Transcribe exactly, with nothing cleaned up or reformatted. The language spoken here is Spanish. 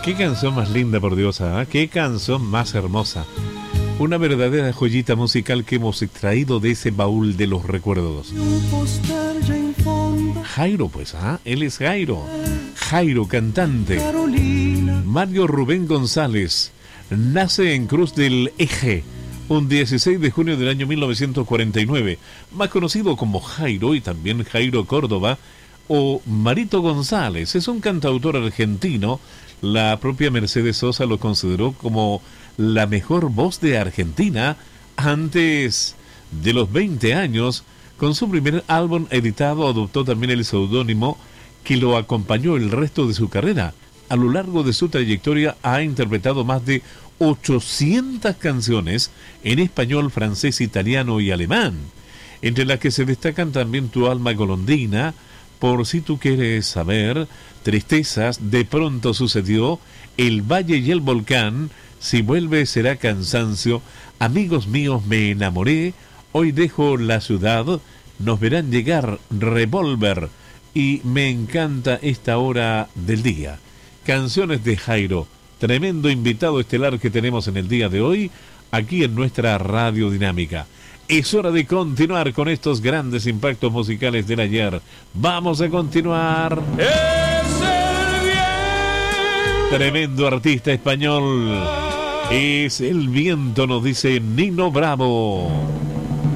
Qué canción más linda, por Dios, ¿eh? Qué canción más hermosa. Una verdadera joyita musical que hemos extraído de ese baúl de los recuerdos. Jairo, pues, ¿ah? ¿eh? Él es Jairo. Jairo, cantante. Mario Rubén González nace en Cruz del Eje un dieciséis de junio del año mil novecientos cuarenta y nueve, más conocido como Jairo y también Jairo Córdoba o Marito González. Es un cantautor argentino. La propia Mercedes Sosa lo consideró como la mejor voz de Argentina antes de los veinte años. Con su primer álbum editado adoptó también el seudónimo que lo acompañó el resto de su carrera. A lo largo de su trayectoria ha interpretado más de ochocientas canciones en español, francés, italiano y alemán, entre las que se destacan también Tu alma golondrina, Por si tú quieres saber, Tristezas, De pronto sucedió, El valle y el volcán, Si vuelve será cansancio, Amigos míos me enamoré, Hoy dejo la ciudad, Nos verán llegar, Revólver y Me encanta esta hora del día. Canciones de Jairo, tremendo invitado estelar que tenemos en el día de hoy, aquí en nuestra Radio Dinámica. Es hora de continuar con estos grandes impactos musicales del ayer. Vamos a continuar. Es el viento. Tremendo artista español. Es el viento, nos dice Nino Bravo.